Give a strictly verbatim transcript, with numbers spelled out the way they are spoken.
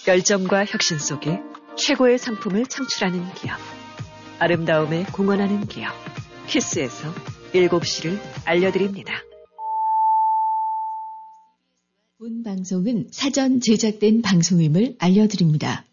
열정과 혁신 속에 최고의 상품을 창출하는 기업. 아름다움에 공헌하는 기업. 키스에서 일곱 시를 알려드립니다. 본 방송은 사전 제작된 방송임을 알려드립니다.